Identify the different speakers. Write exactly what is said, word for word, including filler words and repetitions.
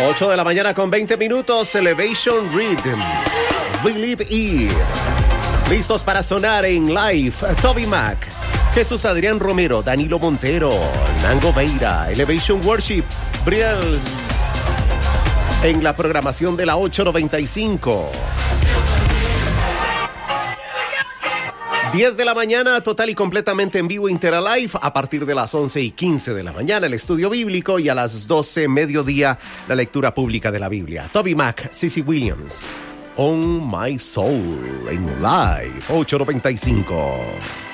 Speaker 1: ocho de la mañana con veinte minutos, Elevation Rhythm, Believe It. Listos para sonar en live, Toby Mac, Jesús Adrián Romero, Danilo Montero, Nango Beira, Elevation Worship, Briels. En la programación de la ocho noventa y cinco. diez de la mañana, total y completamente en vivo Interalive. A partir de las once y quince de la mañana, el estudio bíblico. Y a las doce, mediodía, la lectura pública de la Biblia. Toby Mac, Cissy Williams, On My Soul, en live, ocho noventa y cinco.